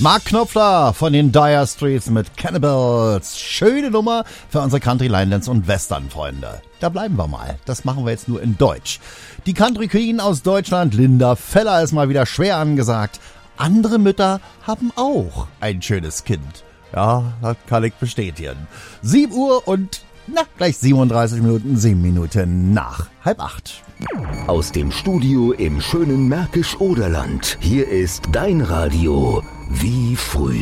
Mark Knopfler von den Dire Straits mit Cannibals. Schöne Nummer für unsere Country, Line-Dance und Western-Freunde. Da bleiben wir mal. Das machen wir jetzt nur in Deutsch. Die Country Queen aus Deutschland, Linda Feller, ist mal wieder schwer angesagt. Andere Mütter haben auch ein schönes Kind. Ja, das kann ich bestätigen. 7 Uhr und gleich 37 Minuten, 7 Minuten nach 7:30. Aus dem Studio im schönen Märkisch-Oderland. Hier ist dein Radio wie früher.